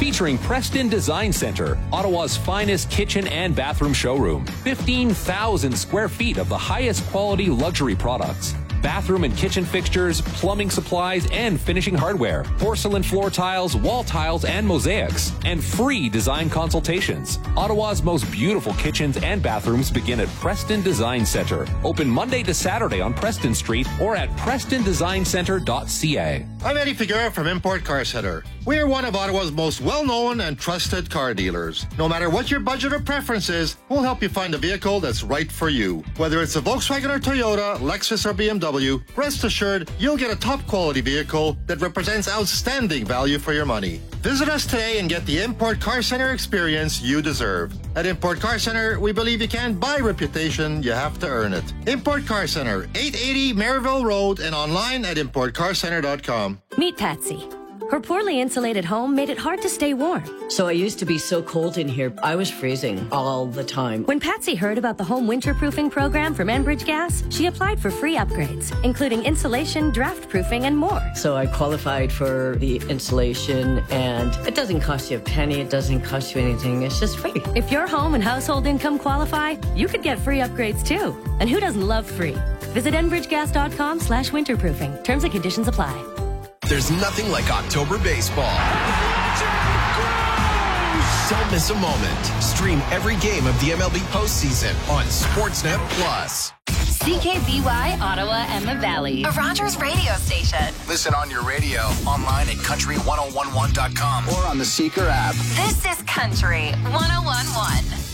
Featuring Preston Design Center, Ottawa's finest kitchen and bathroom showroom. 15,000 square feet of the highest quality luxury products. Bathroom and kitchen fixtures, plumbing supplies, and finishing hardware. Porcelain floor tiles, wall tiles, and mosaics. And free design consultations. Ottawa's most beautiful kitchens and bathrooms begin at Preston Design Center. Open Monday to Saturday on Preston Street or at PrestonDesignCenter.ca. I'm Eddie Figueroa from Import Car Center. We are one of Ottawa's most well-known and trusted car dealers. No matter what your budget or preference is, we'll help you find a vehicle that's right for you. Whether it's a Volkswagen or Toyota, Lexus or BMW, rest assured you'll get a top-quality vehicle that represents outstanding value for your money. Visit us today and get the Import Car Center experience you deserve. At Import Car Center, we believe you can't buy reputation, you have to earn it. Import Car Center, 880 Maryville Road, and online at importcarcenter.com. Meet Patsy. Her poorly insulated home made it hard to stay warm. So I used to be so cold in here, I was freezing all the time. When Patsy heard about the home winterproofing program from Enbridge Gas, she applied for free upgrades, including insulation, draft proofing, and more. So I qualified for the insulation, and it doesn't cost you a penny, it doesn't cost you anything, it's just free. If your home and household income qualify, you could get free upgrades too. And who doesn't love free? Visit enbridgegas.com/winterproofing. Terms and conditions apply. There's nothing like October baseball. Don't miss a moment. Stream every game of the MLB postseason on Sportsnet Plus. CKBY Ottawa and the Valley, a Rogers radio station. Listen on your radio, online at country1011.com, or on the Seeker app. This is Country 1011.